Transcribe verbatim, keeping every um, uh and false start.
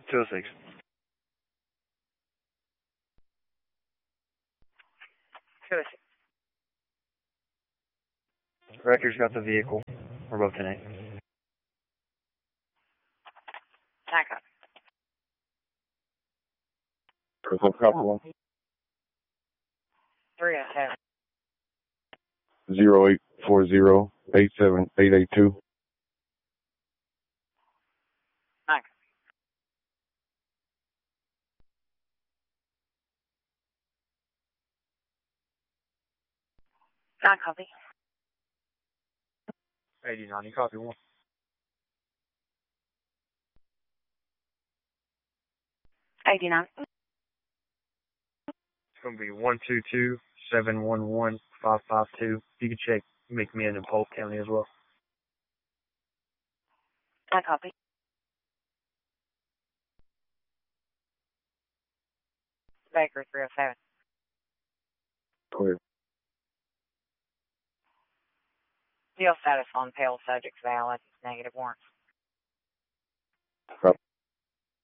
two oh six. two oh six. Wrecker's got the vehicle. We're both ten eight. Nine copy. Personal copy one. three oh seven. Zero eight four zero eight seven eight eight two. Nine copy. Nine copy. eighty-nine, you copy one. eighty-nine. It's going to be one two two seven one one five five two. You can check McMinn in Polk County as well. Nine copy. Baker three oh seven. Clear. Deal status on Pale subjects valid. Negative warrants. Copy.